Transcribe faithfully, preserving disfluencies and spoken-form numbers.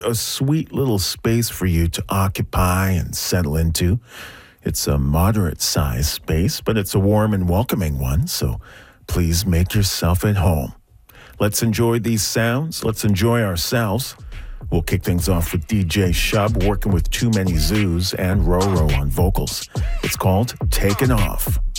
a sweet little space for you to occupy and settle into. It's a moderate-sized space, but it's a warm and welcoming one, so please make yourself at home. Let's enjoy these sounds. Let's enjoy ourselves. We'll kick things off with D J Shub working with Too Many Zoos and Roro on vocals. It's called Taken Off.